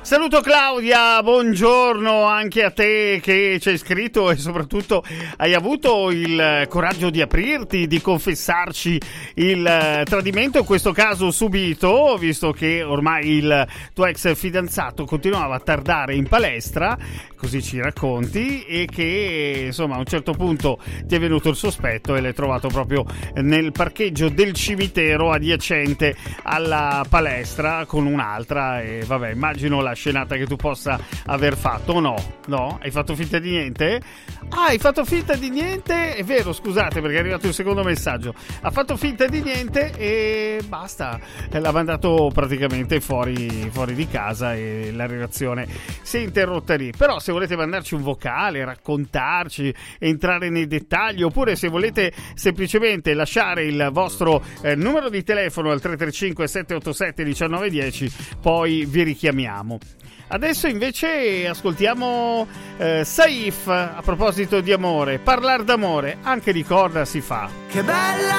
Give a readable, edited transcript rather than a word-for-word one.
Saluto Claudia, buongiorno anche a te che ci hai scritto e soprattutto hai avuto il coraggio di aprirti, di confessarci il tradimento, in questo caso subito, visto che ormai il tuo ex fidanzato continuava a tardare in palestra, così ci racconti, e che insomma a un certo punto ti è venuto il sospetto e l'hai trovato proprio nel parcheggio del cimitero adiacente alla palestra con un'altra. E vabbè, immagino la scenata che tu possa aver fatto, o no? No? Hai fatto finta di niente? Ah, hai fatto finta di niente? È vero, scusate, perché è arrivato il secondo messaggio. Ha fatto finta di niente e basta. L'ha mandato praticamente fuori di casa e la relazione si è interrotta lì. Però se volete mandarci un vocale, raccontarci, entrare nei dettagli, oppure se volete semplicemente lasciare il vostro numero di telefono al 335 787 1910, poi vi richiamiamo. Adesso invece ascoltiamo Saif, a proposito di amore. Parlar d'amore, anche di corda si fa. Che bella